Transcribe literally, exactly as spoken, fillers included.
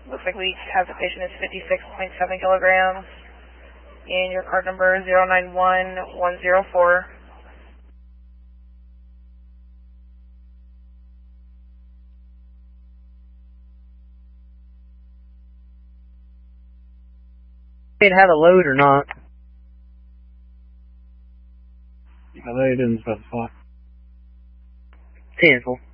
Looks like we have the patient is fifty-six point seven kilograms. And your card number is zero nine one one zero four. It had a load or not? I know you didn't specify. Cancel.